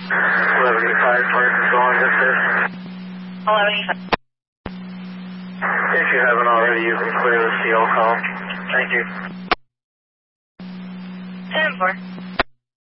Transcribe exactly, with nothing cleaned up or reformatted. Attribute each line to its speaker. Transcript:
Speaker 1: eleven eighty-five, fire control on this is.
Speaker 2: eleven eighty-five.
Speaker 1: If you haven't already, you can clear the C L call. Thank you.
Speaker 2: ten four.